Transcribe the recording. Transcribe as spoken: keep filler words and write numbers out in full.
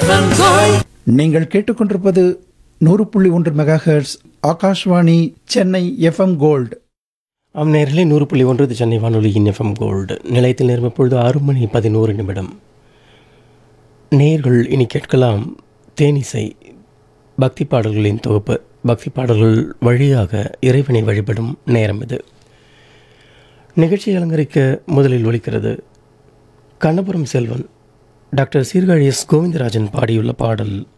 நீங்கள் கேட்டுக்கொண்டிருப்பது நூறு புள்ளி ஒன்று mega hertz Akashvani Chennai FM gold. ஆம் நேரிலே நூறு புள்ளி ஒன்று இது சென்னை வானொலியின் எஃப்எம் கோல்டு நிலையத்தில் நேரம் இப்பொழுது ஆறு மணி பதினோரு நிமிடம். நேர்கள் இனி கேட்கலாம் தேனிசை பக்தி பாடல்களின் தொகுப்பு. பக்தி பாடல்கள் வழியாக இறைவனை வழிபடும் நேரம் இது. நிகழ்ச்சியை அலங்கரிக்க முதலில் ஒலிக்கிறது கண்ணபுரம் செல்வன் டாக்டர் சீர்காழி எஸ் கோவிந்தராஜன் பாடியுள்ள பாடல்